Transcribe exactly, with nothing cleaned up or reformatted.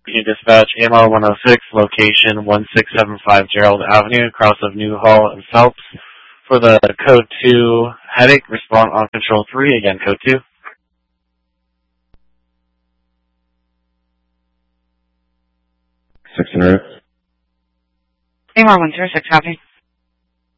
You dispatch A M R one oh six, location one six seven five Gerald Avenue, across of Newhall and Phelps. For the code two headache, respond on control three, again code two. six hundred. A M R one zero six, copy.